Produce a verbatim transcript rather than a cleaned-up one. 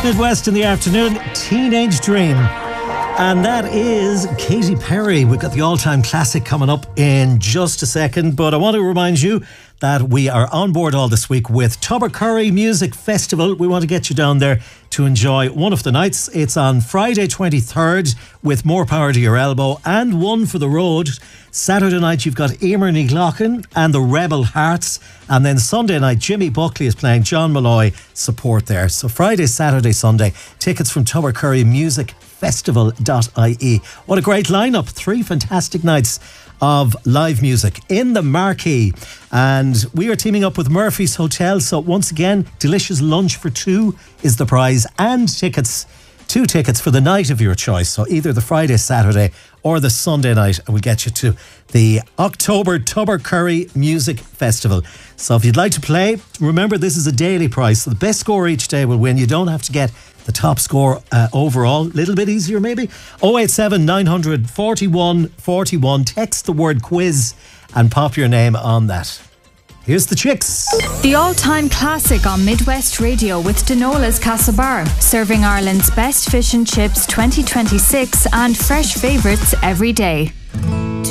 Midwest in the afternoon, Teenage Dream. And that is Katy Perry. We've got the all-time classic coming up in just a second, but I want to remind you that we are on board all this week with Tubbercurry Music Festival. We want to get you down there to enjoy one of the nights. It's on Friday twenty-third with More Power to Your Elbow and One for the Road. Saturday night you've got Emer Ní Ghlachan and the Rebel Hearts, and then Sunday night Jimmy Buckley is playing John Malloy support there. So Friday, Saturday, Sunday, tickets from Tubbercurry Music Festival dot I E. What a great lineup. Three fantastic nights of live music in the marquee. And we are teaming up with Murphy's Hotel. So once again, delicious lunch for two is the prize, and tickets, two tickets for the night of your choice. So either the Friday, Saturday or the Sunday night, and we'll get you to the October Tubbercurry Music Festival. So if you'd like to play, remember this is a daily prize. So the best score each day will win. You don't have to get the top score uh, overall. A little bit easier maybe. oh eight seven nine hundred forty-one forty-one. Text the word quiz and pop your name on that. Here's the Chicks. The all-time classic on Midwest Radio with Denola's Castlebar, serving Ireland's best fish and chips twenty twenty-six and fresh favourites every day.